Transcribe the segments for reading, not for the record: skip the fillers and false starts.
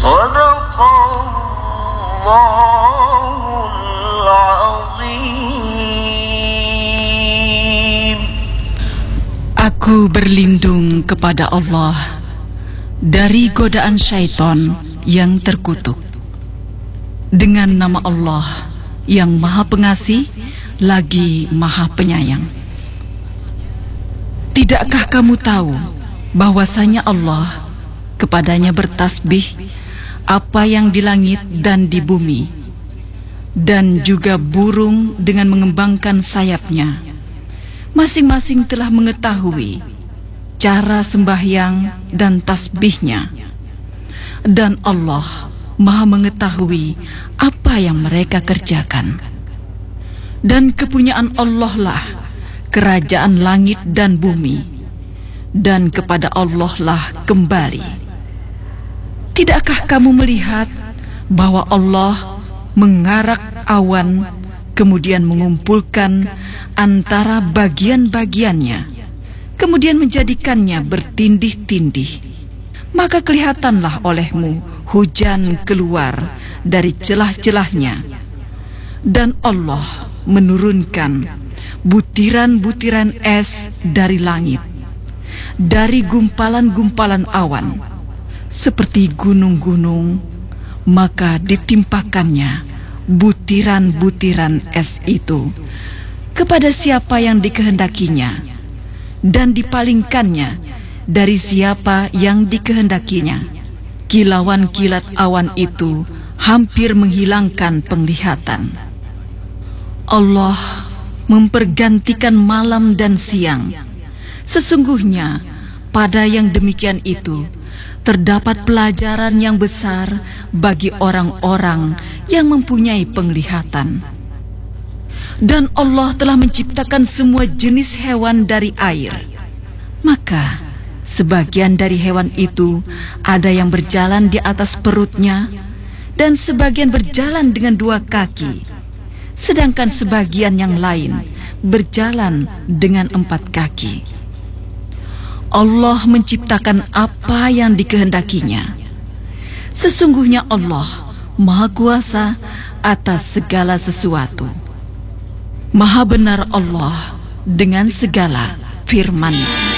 Sadaqallahul Azim. Aku berlindung kepada Allah dari godaan syaitan yang terkutuk. Dengan nama Allah yang Maha Pengasih lagi Maha Penyayang. Tidakkah kamu tahu bahwasanya Allah kepadanya bertasbih apa yang di langit dan di bumi, dan juga burung dengan mengembangkan sayapnya masing-masing telah mengetahui cara sembahyang dan tasbihnya, dan Allah Maha mengetahui apa yang mereka kerjakan. Dan kepunyaan Allah lah kerajaan langit dan bumi, dan kepada Allah lah kembali. Tidakkah kamu melihat bahwa Allah mengarak awan, kemudian mengumpulkan antara bagian-bagiannya, kemudian menjadikannya bertindih-tindih? Maka kelihatanlah olehmu hujan keluar dari celah-celahnya, dan Allah menurunkan butiran-butiran es dari langit, dari gumpalan-gumpalan awan, seperti gunung-gunung, maka ditimpakannya butiran-butiran es itu kepada siapa yang dikehendakinya, dan dipalingkannya dari siapa yang dikehendakinya. Kilauan kilat awan itu hampir menghilangkan penglihatan. Allah mempergantikan malam dan siang. Sesungguhnya pada yang demikian itu terdapat pelajaran yang besar bagi orang-orang yang mempunyai penglihatan. Dan Allah telah menciptakan semua jenis hewan dari air. Maka sebagian dari hewan itu ada yang berjalan di atas perutnya, dan sebagian berjalan dengan 2 kaki, sedangkan sebagian yang lain berjalan dengan 4 kaki. Allah menciptakan apa yang dikehendakinya. Sesungguhnya Allah Maha Kuasa atas segala sesuatu. Maha benar Allah dengan segala firman-Nya.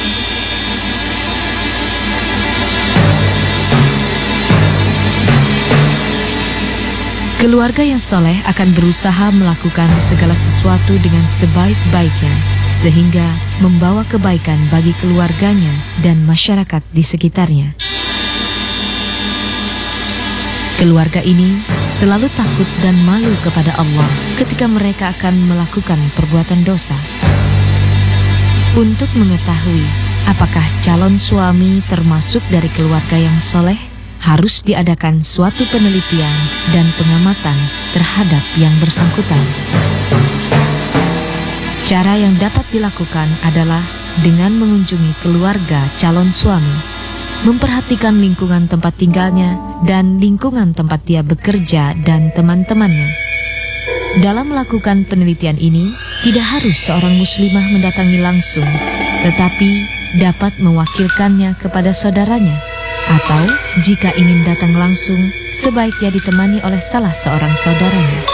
Keluarga yang soleh akan berusaha melakukan segala sesuatu dengan sebaik-baiknya, sehingga membawa kebaikan bagi keluarganya dan masyarakat di sekitarnya. Keluarga ini selalu takut dan malu kepada Allah ketika mereka akan melakukan perbuatan dosa. Untuk mengetahui apakah calon suami termasuk dari keluarga yang soleh, harus diadakan suatu penelitian dan pengamatan terhadap yang bersangkutan. Cara yang dapat dilakukan adalah dengan mengunjungi keluarga calon suami, memperhatikan lingkungan tempat tinggalnya dan lingkungan tempat dia bekerja dan teman-temannya. Dalam melakukan penelitian ini, tidak harus seorang muslimah mendatangi langsung, tetapi dapat mewakilkannya kepada saudaranya. Atau jika ingin datang langsung, sebaiknya ditemani oleh salah seorang saudaranya.